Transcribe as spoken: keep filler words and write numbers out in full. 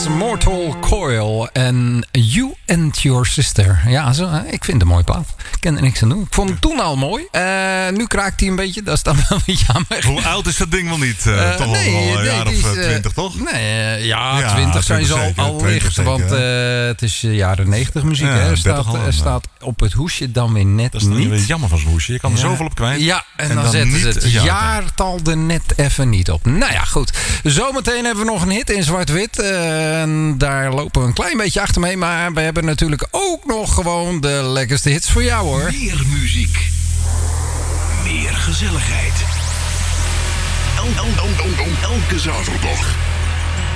Mortal Coil en You and Your Sister. Ja, zo, ik vind het een mooie plaat. Ik ken er niks aan doen. Ik vond hem toen al mooi. Uh, nu kraakt hij een beetje. Dat is dan wel weer jammer. Hoe oud is dat ding wel niet? Uh, uh, toch nee, al een jaar nee, of twintig, uh, toch? Nee, uh, ja, ja, twintig zijn ze al, al licht. Want uh, het is uh, jaren negentig muziek. Ja, hè. Er staat, er staat op het hoesje dan weer net dat is niet. Dat is jammer van zo'n hoesje. Je kan er ja. zoveel op kwijt. Ja, en, en dan, dan zetten ze het jaartal er net even niet op. Nou ja, goed. Zometeen hebben we nog een hit in zwart-wit. Uh, en daar lopen we een klein beetje achter mee. Maar we hebben natuurlijk ook nog gewoon de lekkerste hits voor jou, hoor. Meer muziek. Meer gezelligheid. El, el, el, el, el, elke zaterdag